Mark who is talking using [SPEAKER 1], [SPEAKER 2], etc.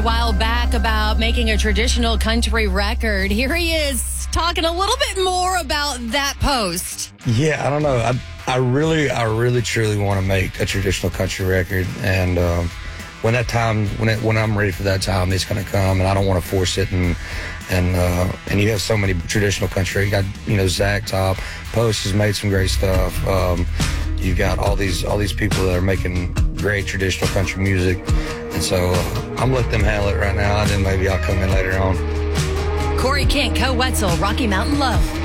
[SPEAKER 1] A while back about making a traditional country record. Here he is talking a little bit more about that post.
[SPEAKER 2] Yeah, I don't know. I really truly want to make a traditional country record, and when I'm ready for that time, it's going to come, and I don't want to force it. And you have so many traditional country. You got Zach Top, Post has made some great stuff. You got all these people that are making great traditional country music, and so I'm letting them handle it right now, and then maybe I'll come in later on.
[SPEAKER 1] Corey Kent, Co Wetzel, Rocky Mountain Love.